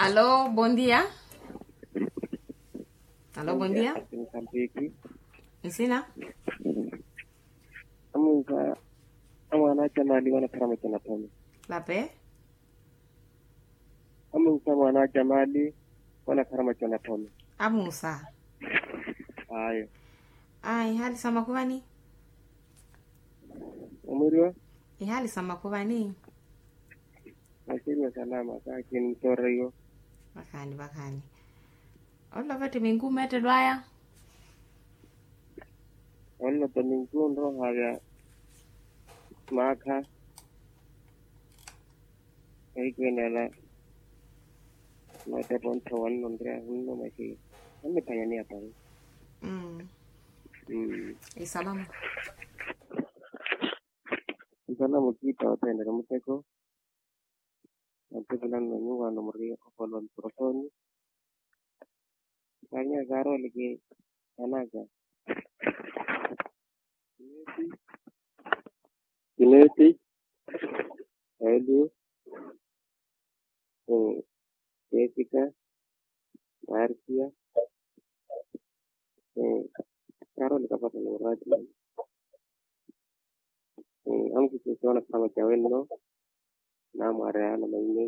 Alô, bom dia. Alô, bom dia. Ensina. Amunga amana jamali wana karama kana pami. Lape. Amunga amana jamali wana karama kana pami. Amusa. Ayo. Ai, hali sama kubani? Umuriwa? Hali sama kubani? Nasiri salama kakin torreyo. Bakani. Olla vete mingu mete dwaya. Olla tamingu ndo haya maka. Nala mata pon tawan nondra hunno maki. Anne payani apa? Salamu. Salamu kita tenda muteko. Nanti bulan minggu anu meri kolon protoni. Kayaknya garo lagi anaga. Genetik. Edu. Jessica. Marcia. Garo lagi apa tuh lagi? Am kita soalnya sama cewek no. Nama area nama ini.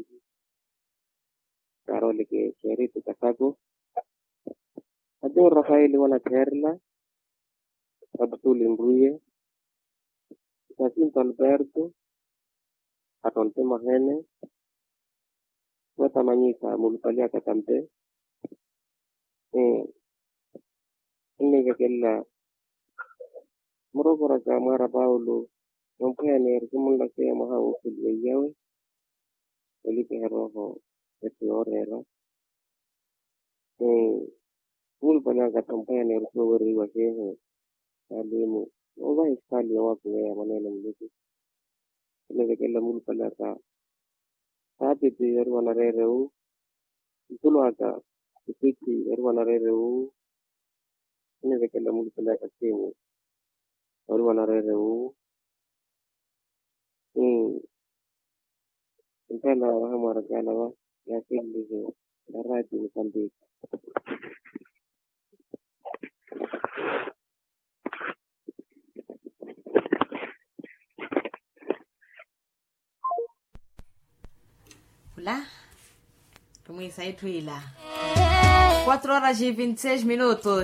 Garo lagi share itu kataku. Aduh Rafael wana Kerala. Abdul Imbuye. Jacinto Alberto. Atonte Mahene. Wata manyisa mulpalia katampe. Ini kekela. Murokora kamara Paulo. Yompene erkumulla ke maha usul yawe. Eli peroho etiorera. Mulpalia katampene erkuri wakehe. Alimu. Oba iskali wapu ya maneno mliki. Ini kekela mulpalia ka. Sabi ti erwana rereu. Itulu aka. Isiki erwana rereu. Ini kekela mulpalia kasimu. Erwana rereu. Entahlah hamaran kalawa. Yakin liho. Darati Mozambique. Olá. Como isso aí, Tuila? 4 horas e 26 minutos.